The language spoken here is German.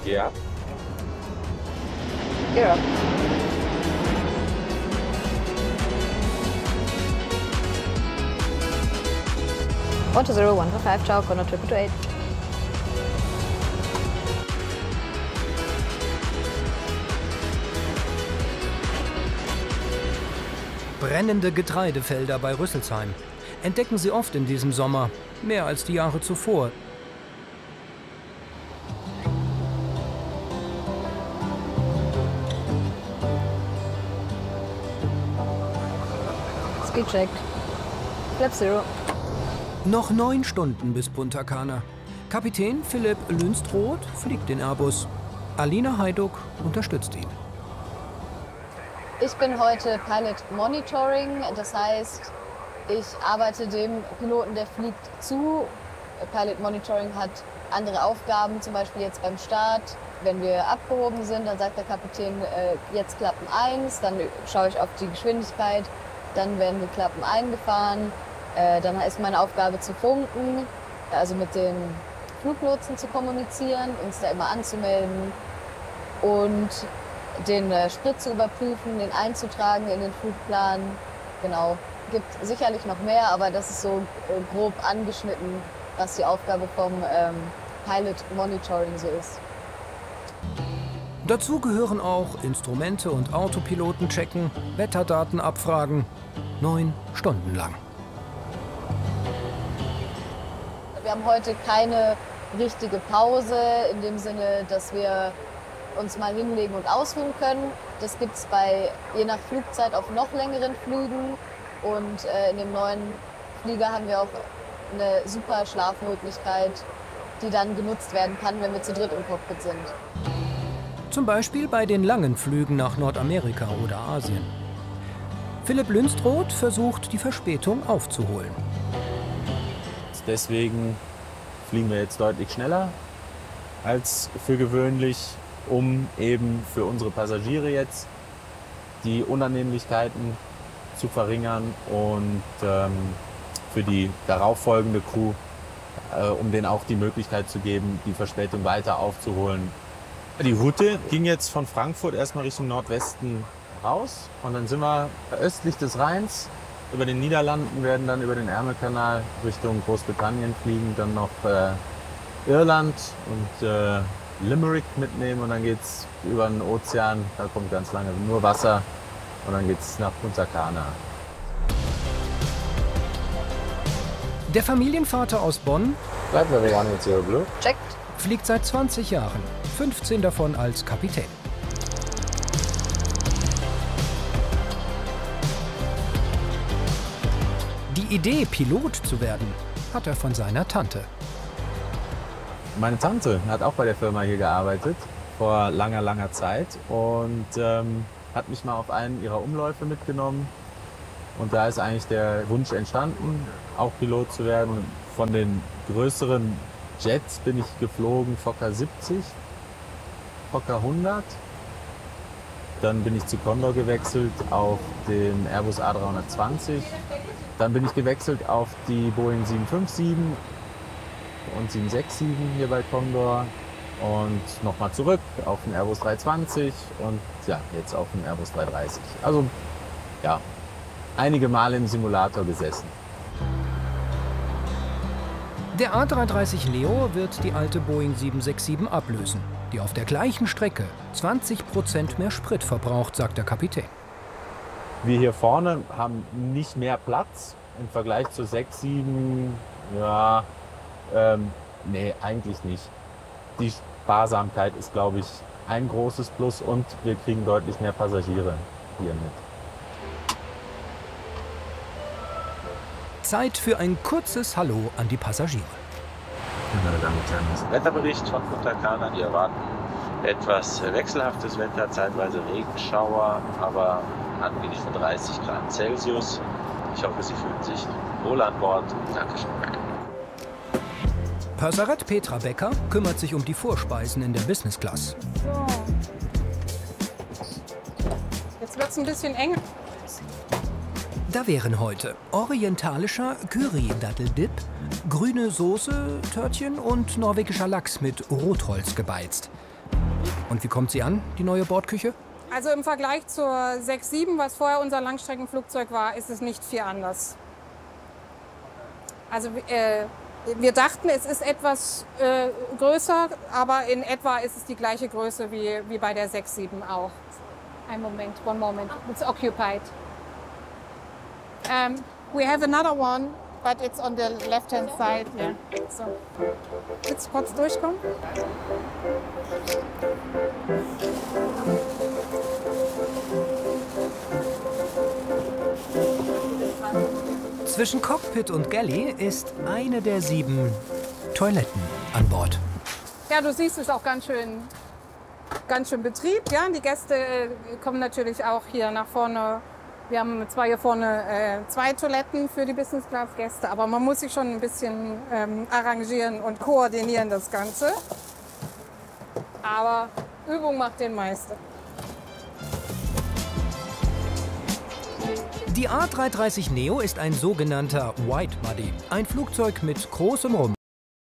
Gear up. Gear up. One to 0, 1 to 5, ciao, Connor 228. Brennende Getreidefelder bei Rüsselsheim entdecken Sie oft in diesem Sommer, mehr als die Jahre zuvor. Speed check. Flap 0. Noch 9 Stunden bis Punta Cana. Kapitän Philipp Lünstroth fliegt den Airbus. Alina Heiduk unterstützt ihn. Ich bin heute Pilot Monitoring, das heißt, ich arbeite dem Piloten, der fliegt, zu. Pilot Monitoring hat andere Aufgaben, zum Beispiel jetzt beim Start. Wenn wir abgehoben sind, dann sagt der Kapitän, jetzt Klappen 1, dann schaue ich auf die Geschwindigkeit, dann werden die Klappen eingefahren. Dann ist meine Aufgabe zu funken, also mit den Fluglotsen zu kommunizieren, uns da immer anzumelden und den Sprit zu überprüfen, den einzutragen in den Flugplan. Genau, gibt sicherlich noch mehr, aber das ist so grob angeschnitten, was die Aufgabe vom Pilot Monitoring so ist. Dazu gehören auch Instrumente und Autopiloten checken, Wetterdaten abfragen. 9 Stunden lang. Wir haben heute keine richtige Pause, in dem Sinne, dass wir uns mal hinlegen und ausruhen können. Das gibt es je nach Flugzeit auf noch längeren Flügen. Und in dem neuen Flieger haben wir auch eine super Schlafmöglichkeit, die dann genutzt werden kann, wenn wir zu dritt im Cockpit sind. Zum Beispiel bei den langen Flügen nach Nordamerika oder Asien. Philipp Lünstroth versucht, die Verspätung aufzuholen. Deswegen fliegen wir jetzt deutlich schneller als für gewöhnlich, um eben für unsere Passagiere jetzt die Unannehmlichkeiten zu verringern und für die darauffolgende Crew, um denen auch die Möglichkeit zu geben, die Verspätung weiter aufzuholen. Die Route ging jetzt von Frankfurt erstmal Richtung Nordwesten raus und dann sind wir östlich des Rheins. Über den Niederlanden, werden dann über den Ärmelkanal Richtung Großbritannien fliegen, dann noch Irland und Limerick mitnehmen und dann geht's über den Ozean, da kommt ganz lange nur Wasser und dann geht's nach Punta Cana. Der Familienvater aus Bonn Flight Level 1 Zero Blue. Checkt. fliegt seit 20 Jahren, 15 davon als Kapitän. Die Idee, Pilot zu werden, hat er von seiner Tante. Meine Tante hat auch bei der Firma hier gearbeitet, vor langer, langer Zeit und hat mich mal auf einen ihrer Umläufe mitgenommen. Und da ist eigentlich der Wunsch entstanden, auch Pilot zu werden. Von den größeren Jets bin ich geflogen, Fokker 70, Fokker 100. Dann bin ich zu Condor gewechselt auf den Airbus A320. Dann bin ich gewechselt auf die Boeing 757 und 767 hier bei Condor. Und nochmal zurück auf den Airbus 320 und ja, jetzt auf den Airbus 330. Also ja, einige Male im Simulator gesessen. Der A330 Neo wird die alte Boeing 767 ablösen, die auf der gleichen Strecke 20% mehr Sprit verbraucht, sagt der Kapitän. Wir hier vorne haben nicht mehr Platz im Vergleich zur 67. Ja, nee, eigentlich nicht. Die Sparsamkeit ist, glaube ich, ein großes Plus und wir kriegen deutlich mehr Passagiere hier mit. Zeit für ein kurzes Hallo an die Passagiere. Meine Damen und Herren, das ist ein Wetterbericht von Punta Cana. Die erwarten etwas wechselhaftes Wetter, zeitweise Regenschauer, aber angeblich von 30 Grad Celsius. Ich hoffe, Sie fühlen sich wohl an Bord. Dankeschön. Purserette Petra Becker kümmert sich um die Vorspeisen in der Business Class. So. Jetzt wird es ein bisschen eng. Da wären heute orientalischer Curry-Datteldip, grüne Soße, Törtchen und norwegischer Lachs mit Rotholz gebeizt. Und wie kommt sie an, die neue Bordküche? Also im Vergleich zur 67, was vorher unser Langstreckenflugzeug war, ist es nicht viel anders. Also wir dachten, es ist etwas größer, aber in etwa ist es die gleiche Größe wie bei der 67 auch. Ein Moment, one moment, it's occupied. We have another one, but it's on the left-hand side. Yeah. So. Jetzt kurz durchkommen. Zwischen Cockpit und Galley ist eine der 7 Toiletten an Bord. Ja, du siehst, es ist auch ganz schön Betrieb. Ja? Die Gäste kommen natürlich auch hier nach vorne. Wir haben zwar hier vorne 2 Toiletten für die Business-Class-Gäste, aber man muss sich schon ein bisschen arrangieren und koordinieren das Ganze. Aber Übung macht den Meister. Die A330neo ist ein sogenannter Widebody, ein Flugzeug mit großem Rumpf.